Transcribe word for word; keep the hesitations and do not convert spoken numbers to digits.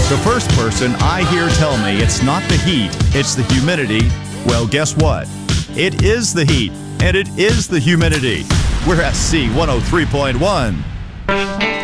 The first person I hear tell me it's not the heat, it's the humidity, well, guess what? It is the heat, and it is the humidity. We're at C one oh three point one.